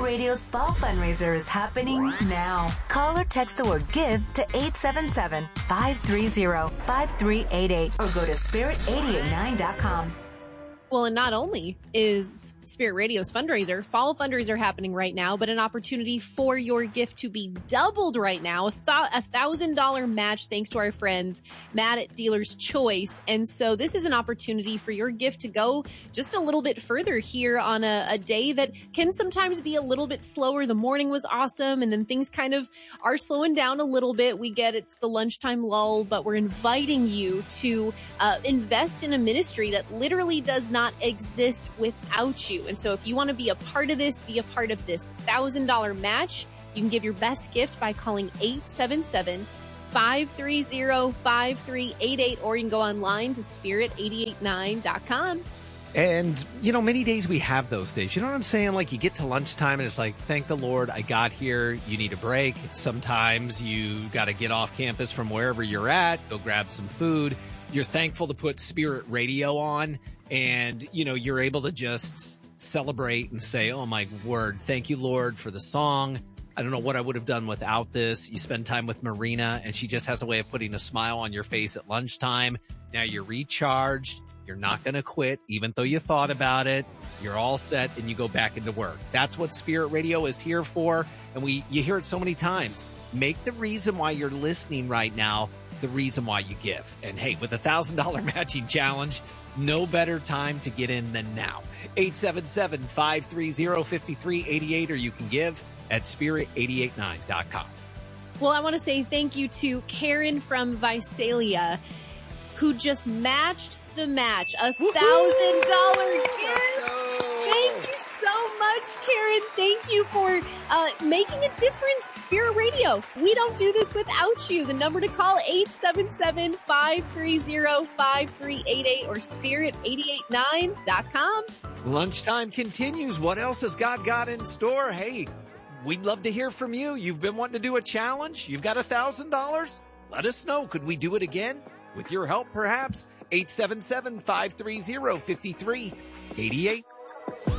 Radio's fall fundraiser is happening now. Call or text the word GIVE to 877-530-5388 or go to spirit889.com. Well, and not only is Spirit Radio's fundraiser, fall fundraiser happening right now, but an opportunity for your gift to be doubled right now. A $1,000 match thanks to our friends, Matt at Dealer's Choice. And so this is an opportunity for your gift to go just a little bit further here on a day that can sometimes be a little bit slower. The morning was awesome, and then things kind of are slowing down a little bit. We get it's the lunchtime lull, but we're inviting you to invest in a ministry that literally does not exist without you. And so if you want to be a part of this, be a part of this $1,000 match, you can give your best gift by calling 877-530-5388, or you can go online to spirit889.com. And, you know, many days we have those days. You know what I'm saying? Like, you get to lunchtime and it's like, thank the Lord I got here. You need a break. Sometimes you got to get off campus from wherever you're at, go grab some food. You're thankful to put Spirit Radio on, and, you know, you're able to just celebrate and say, oh, my word, thank you, Lord, for the song. I don't know what I would have done without this. You spend time with Marina, and she just has a way of putting a smile on your face at lunchtime. Now you're recharged. You're not going to quit, even though you thought about it. You're all set, and you go back into work. That's what Spirit Radio is here for, and you hear it so many times. Make the reason why you're listening right now the reason why you give. And hey, with a $1,000 matching challenge, no better time to get in than now. 877-530-5388, or you can give at spirit889.com. Well, I want to say thank you to Karen from Visalia, who just matched the match, $1,000 gift. Thank you so much, Karen. Thank you for making a difference, Spirit Radio. We don't do this without you. The number to call, 877-530-5388 or spirit889.com. Lunchtime continues. What else has God got in store? Hey, we'd love to hear from you. You've been wanting to do a challenge. You've got $1,000. Let us know. Could we do it again? With your help, perhaps. 877-530-5388.